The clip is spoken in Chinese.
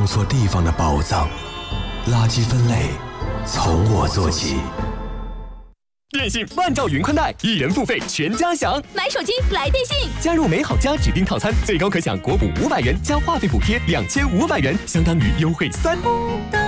放错地方的宝藏。垃圾分类从我做起。 电信万兆云宽带，一人付费全家享。 买手机来电信， 加入美好家指定套餐，最高可享国补500元加话费补贴2500元，相当于优惠3。